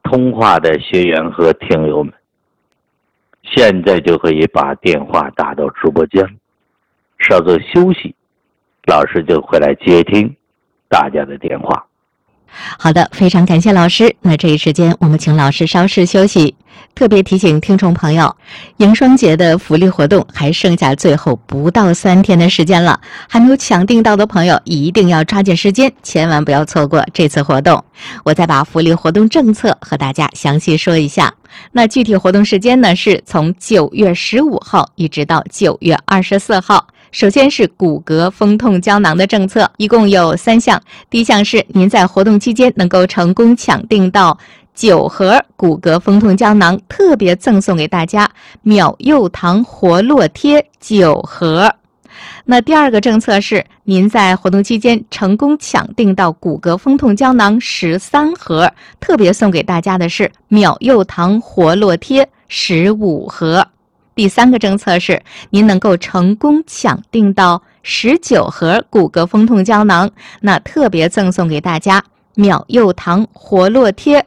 通话的学员和听友们，现在就可以把电话打到直播间，稍作休息，老师就会来接听大家的电话。 好的，非常感谢老师。那这一时间我们请老师稍事休息。特别提醒听众朋友，迎双节的福利活动还剩下最后不到3天的时间了，还没有抢订到的朋友一定要抓紧时间，千万不要错过这次活动。我再把福利活动政策和大家详细说一下。那具体活动时间呢，是从9月15号一直到9月24号。首先是骨骼风痛胶囊的政策，一共有3项。第一项是您在活动期间能够成功抢订到9盒骨骼风痛胶囊，特别赠送给大家秒柚糖活络贴9盒。那第二个政策是您在活动期间成功抢订到骨骼风痛胶囊13盒，特别送给大家的是秒柚糖活络贴15盒。第三个政策是您能够成功抢订到19盒骨骼风痛胶囊，那特别赠送给大家秒柚糖活络贴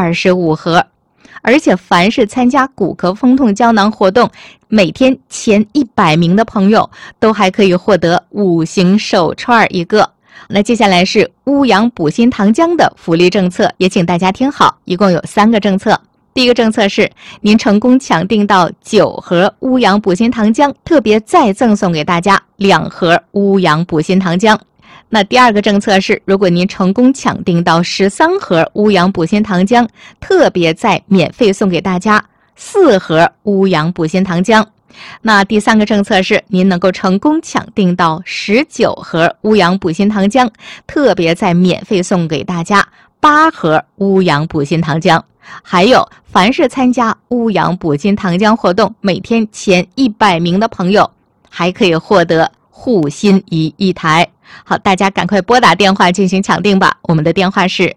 25盒。而且凡是参加骨骼风痛胶囊活动，每天前100名的朋友都还可以获得5型手串1个。那接下来是乌阳补心糖浆的福利政策，也请大家听好，一共有3个政策。第一个政策是您成功抢订到9盒乌阳补心糖浆，特别再赠送给大家2盒乌阳补心糖浆。那第二个政策是，如果您成功抢订到13盒乌阳补心糖浆，特别再免费送给大家4盒乌阳补心糖浆。那第三个政策是，您能够成功抢订到19盒乌阳补心糖浆，特别再免费送给大家8盒乌阳补心糖浆。还有，凡是参加乌阳补心糖浆活动，每天前100名的朋友还可以获得护心仪1台。好，大家赶快拨打电话进行抢订吧。我们的电话是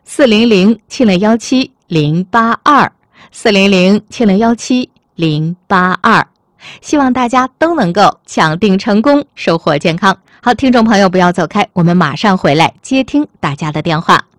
400-7017-082，400-7017-082。希望大家都能够抢订成功，收获健康。好，听众朋友不要走开，我们马上回来接听大家的电话。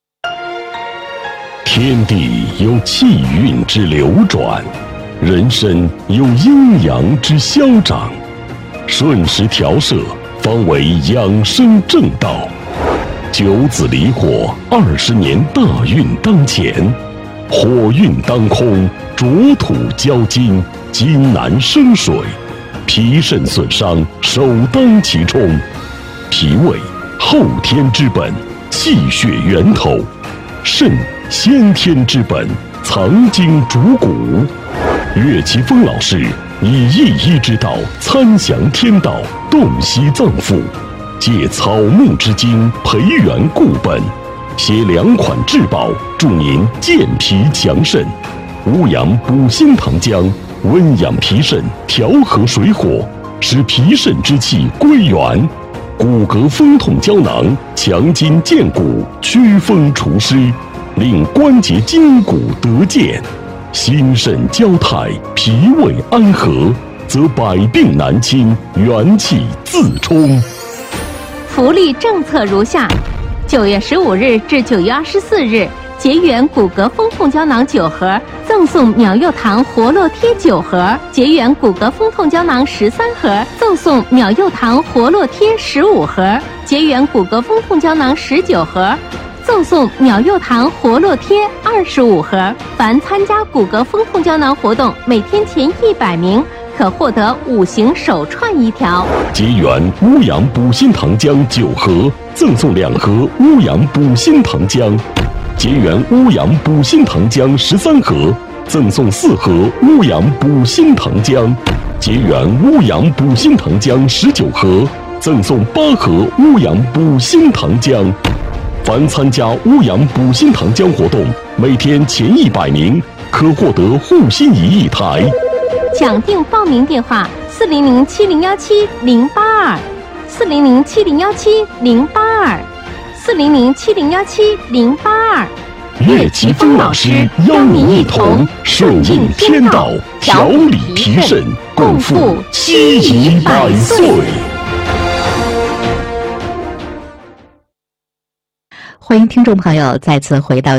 天地有气运之流转，人生有阴阳之消长，顺时调摄方为养生正道。九子离火，20年大运当前，火运当空，浊土交金，金难生水，脾肾损伤首当其冲。脾胃后天之本，气血源头；肾先天之本，藏经主骨。岳奇峰老师以一医之道参详天道，洞悉脏腑，借草木之精培元固本，携2款至宝，助您健脾强肾。乌阳补心糖浆温养脾肾，调和水火，使脾肾之气归元。骨骼风痛胶囊强筋健骨，祛风除湿，令关节筋骨得健。心肾交泰，脾胃安和，则百病难侵，元气自充。 福利政策如下：9月15日至9月24日，结缘骨骼风痛胶囊9盒，赠送秒柚糖活络贴9盒；结缘骨骼风痛胶囊13盒，赠送秒柚糖活络贴15盒；结缘骨骼风痛胶囊19盒，赠送秒柚糖活络贴25盒。凡参加骨骼风痛胶囊活动，每天前100名可获得5型手串1条。 结缘乌阳补心糖浆9盒，赠送2盒乌阳补心糖浆；结缘乌阳补心糖浆13盒，赠送4盒乌阳补心糖浆；结缘乌阳补心糖浆19盒，赠送8盒乌阳补心糖浆。凡参加乌阳补心糖浆活动，每天前100名可获得护心仪1台。 抢订报名电话：400-7017-082，400-7017-082，400-7017-082。 岳奇峰老师邀您一同顺应天道，调理脾肾，共赴7宜100岁。 欢迎听众朋友再次回到